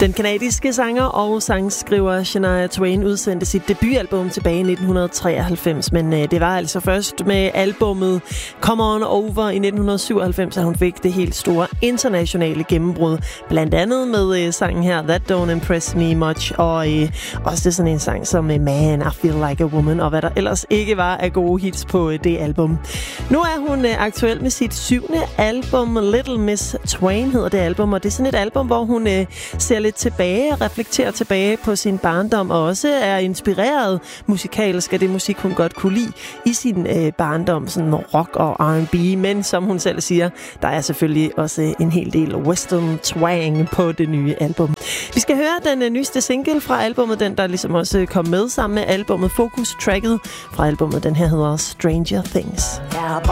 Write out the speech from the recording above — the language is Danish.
Den canadiske sanger og sangskriver Shania Twain udsendte sit debutalbum tilbage i 1993, men det var altså først med albummet Come On Over i 1997, at hun fik det helt store internationale gennembrud. Blandt andet med sangen her, That Don't Impress Me Much, og også sådan en sang som Man, I Feel Like a Woman, og hvad der ellers ikke var af gode hits på det album. Nu er hun aktuel med sit 7. album, Little Miss Twain hedder det album, og det er sådan et album, hvor hun ser lidt tilbage, reflekterer tilbage på sin barndom, og også er inspireret musikalsk af det musik, hun godt kunne lide i sin barndom, sådan rock og R&B, men som hun selv siger, der er selvfølgelig også en hel del western twang på det nye album. Vi skal høre den nyeste single fra albumet, den der ligesom også kom med sammen med albumet, Focus-tracket fra albumet, den her hedder Stranger Things. Yeah,